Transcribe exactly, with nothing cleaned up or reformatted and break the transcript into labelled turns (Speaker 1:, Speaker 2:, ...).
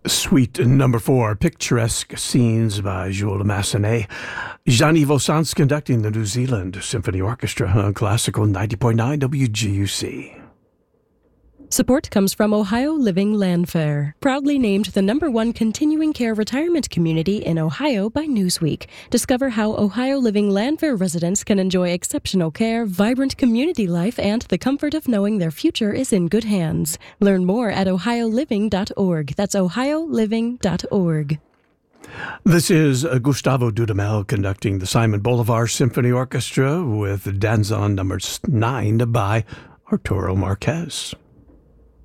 Speaker 1: Suite number four, Picturesque Scenes by Jules Massenet. Jean-Yves Sanz conducting the New Zealand Symphony Orchestra on Classical ninety point nine W G U C.
Speaker 2: Support comes from Ohio Living Landfair, proudly named the number one continuing care retirement community in Ohio by Newsweek. Discover how Ohio Living Landfair residents can enjoy exceptional care, vibrant community life, and the comfort of knowing their future is in good hands. Learn more at ohio living dot org. That's ohio living dot org.
Speaker 1: This is Gustavo Dudamel conducting the Simon Bolivar Symphony Orchestra with Danzon number nine by Arturo Marquez.